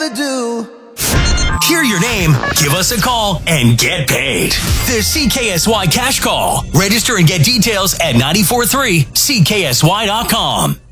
ever do. Hear your name, give us a call, and get paid. The CKSY Cash Call. Register and get details at 943CKSY.com.